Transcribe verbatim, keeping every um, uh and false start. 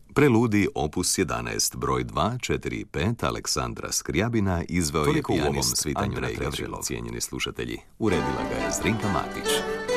Preludi opus jedanaest, broj dva četiri pet Aleksandra Skrijabina izveo je pijanist Andrej Gavrilov. Cijenjeni slušatelji, uredila ga je Zrinka Matić.